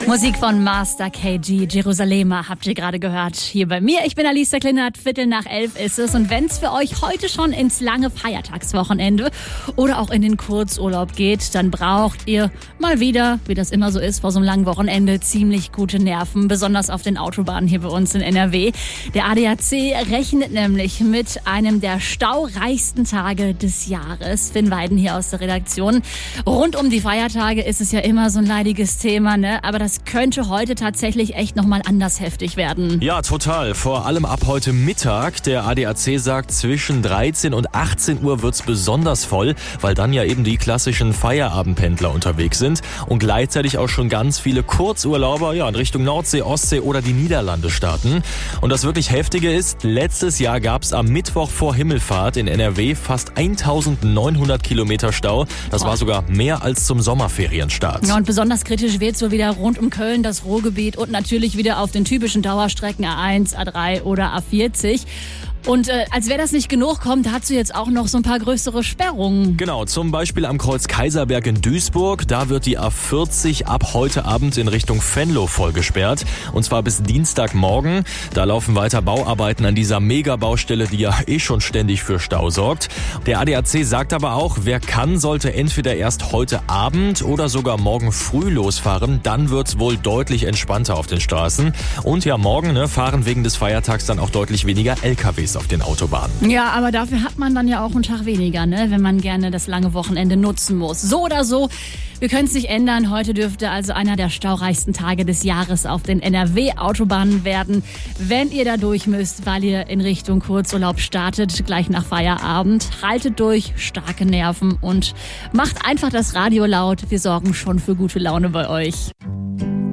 Musik von Master KG, Jerusalema, habt ihr gerade gehört. Hier bei mir, ich bin Alisa Klinert, 11:15 ist es. Und wenn es für euch heute schon ins lange Feiertagswochenende oder auch in den Kurzurlaub geht, dann braucht ihr mal wieder, wie das immer so ist, vor so einem langen Wochenende ziemlich gute Nerven, besonders auf den Autobahnen hier bei uns in NRW. Der ADAC rechnet nämlich mit einem der staureichsten Tage des Jahres. Finn Weiden hier aus der Redaktion. Rund um die Feiertage ist es ja immer so ein leidiges Thema, ne? Aber das könnte heute tatsächlich echt nochmal anders heftig werden. Ja, total. Vor allem ab heute Mittag. Der ADAC sagt, zwischen 13 und 18 Uhr wird's besonders voll, weil dann ja eben die klassischen Feierabendpendler unterwegs sind und gleichzeitig auch schon ganz viele Kurzurlauber in Richtung Nordsee, Ostsee oder die Niederlande starten. Und das wirklich Heftige ist, letztes Jahr gab's am Mittwoch vor Himmelfahrt in NRW fast 1900 Kilometer Stau. Das war sogar mehr als zum Sommerferienstart. Ja, und besonders kritisch wird's so wieder rund um Köln, das Ruhrgebiet und natürlich wieder auf den typischen Dauerstrecken A1, A3 oder A40. Und als wäre das nicht genug, kommt dazu jetzt auch noch so ein paar größere Sperrungen. Genau, zum Beispiel am Kreuz Kaiserberg in Duisburg. Da wird die A40 ab heute Abend in Richtung Venlo voll gesperrt. Und zwar bis Dienstagmorgen. Da laufen weiter Bauarbeiten an dieser Megabaustelle, die ja schon ständig für Stau sorgt. Der ADAC sagt aber auch, wer kann, sollte entweder erst heute Abend oder sogar morgen früh losfahren. Dann wird's wohl deutlich entspannter auf den Straßen. Und ja, morgen fahren wegen des Feiertags dann auch deutlich weniger LKWs auf den Autobahnen. Ja, aber dafür hat man dann ja auch einen Tag weniger, ne, wenn man gerne das lange Wochenende nutzen muss. So oder so, wir können es nicht ändern. Heute dürfte also einer der staureichsten Tage des Jahres auf den NRW-Autobahnen werden. Wenn ihr da durch müsst, weil ihr in Richtung Kurzurlaub startet, gleich nach Feierabend, haltet durch, starke Nerven und macht einfach das Radio laut. Wir sorgen schon für gute Laune bei euch.